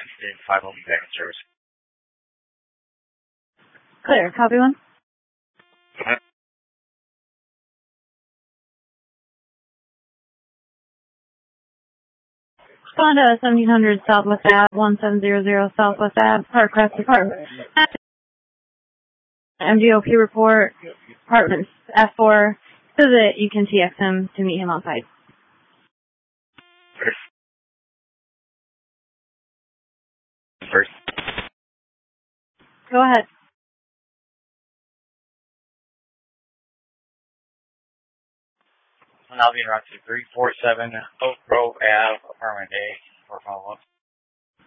Winston, 5 will be back in service. Clear. Copy one. Respond to 1700 Southwest Ave, 1700 Southwest Ave, Parkcrest Department. MGOP report, apartment F4, so that you can TX him to meet him on site. First. Go ahead. I'll be in route to 347 Oak Grove Ave, apartment A, for follow-up.